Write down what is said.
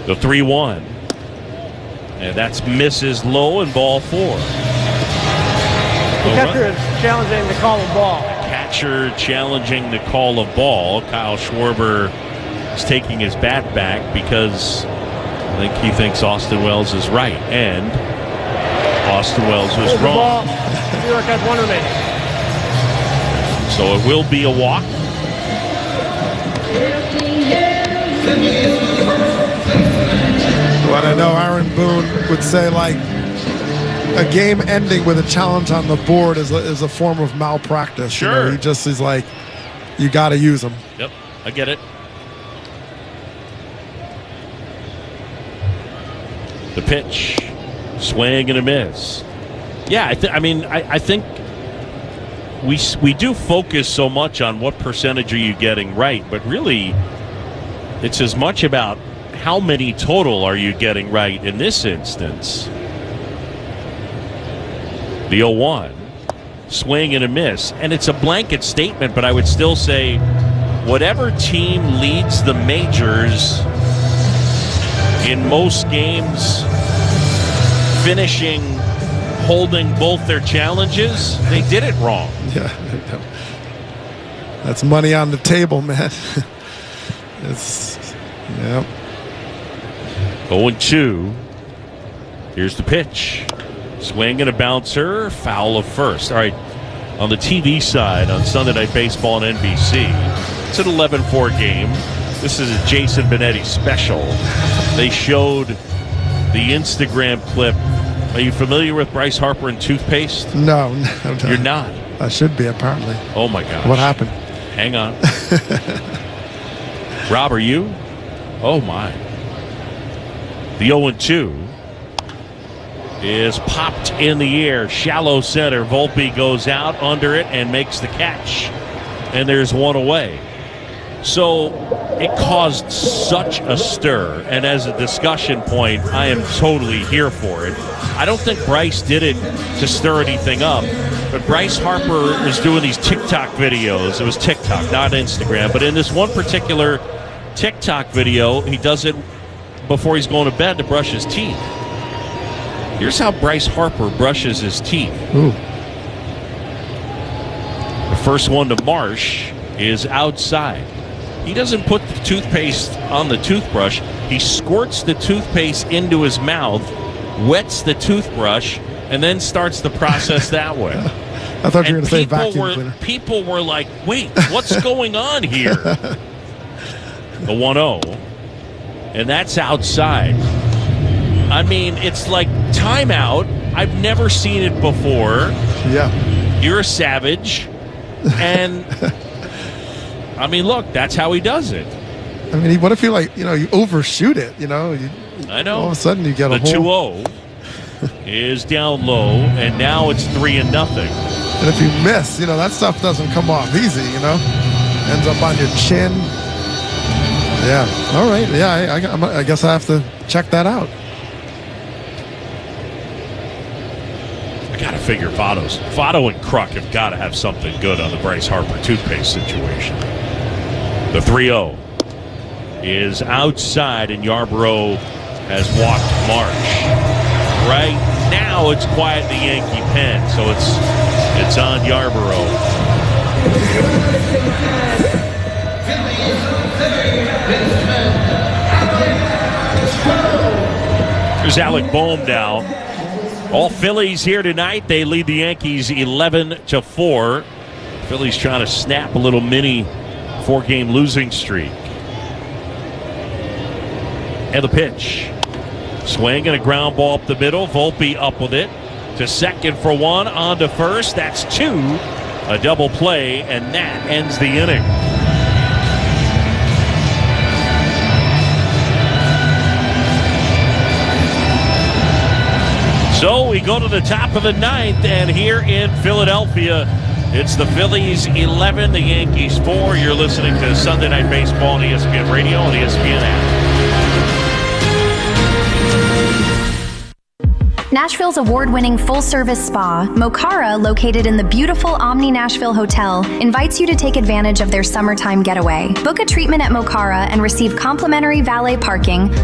The 3-1. And that's misses low and ball 4. The catcher is challenging the call of ball. Catcher challenging the call of ball. Kyle Schwarber is taking his bat back because I think he thinks Austin Wells is right. And Austin Wells was wrong. New York has 1 remaining. So it will be a walk. But I know Aaron Boone would say, like, a game ending with a challenge on the board is a form of malpractice. Sure. You know, he just is like, you got to use them. Yep, I get it. The pitch, swing and a miss. Yeah, I think we do focus so much on what percentage are you getting right, but really it's as much about how many total are you getting right in this instance. The 0-1, swing and a miss. And it's a blanket statement, but I would still say whatever team leads the majors in most games, finishing, holding both their challenges, they did it wrong. Yeah. That's money on the table, man. Yeah. 0-2. Here's the pitch. Swing and a bouncer. Foul of first. All right. On the TV side on Sunday Night Baseball on NBC, it's an 11-4 game. This is a Jason Benetti special. They showed the Instagram clip. Are you familiar with Bryce Harper and toothpaste? No. You're not. I should be, apparently. Oh, my gosh. What happened? Hang on. Rob, are you? Oh, my. The 0-2 is popped in the air. Shallow center. Volpe goes out under it and makes the catch. And there's one away. So it caused such a stir. And as a discussion point, I am totally here for it. I don't think Bryce did it to stir anything up. But Bryce Harper is doing these TikTok videos. It was TikTok, not Instagram. But in this one particular TikTok video, he does it before he's going to bed to brush his teeth. Here's how Bryce Harper brushes his teeth. Ooh. The first one to Marsh is outside. He doesn't put the toothpaste on the toothbrush. He squirts the toothpaste into his mouth, wets the toothbrush, and then starts the process that way. I thought you were going to say vacuum cleaner. People were like, wait, what's going on here? The 1-0. And that's outside. I mean, it's like timeout. I've never seen it before. Yeah. You're a savage. And, I mean, look, that's how he does it. I mean, what if you you overshoot it, I know. All of a sudden you get the a whole... 2-0 is down low, and now it's 3-0. And if you miss, that stuff doesn't come off easy, Ends up on your chin. Yeah. All right. Yeah, I guess I have to check that out. I got to figure Votto and Kruk have got to have something good on the Bryce Harper toothpaste situation. The 3-0 is outside, and Yarbrough has walked Marsh. Right now, it's quiet in the Yankee pen, so it's on Yarbrough. There's Alec Bohm now. All Phillies here tonight. They lead the Yankees 11-4. Phillies trying to snap a little mini 4-game losing streak. And the pitch. Swing and a ground ball up the middle. Volpe up with it. To second for 1. On to first. That's 2. A double play, and that ends the inning. So we go to the top of the 9th, and here in Philadelphia, it's the Phillies 11, the Yankees 4. You're listening to Sunday Night Baseball on ESPN Radio and ESPN app. Nashville's award-winning full-service spa, Mokara, located in the beautiful Omni Nashville Hotel, invites you to take advantage of their summertime getaway. Book a treatment at Mokara and receive complimentary valet parking,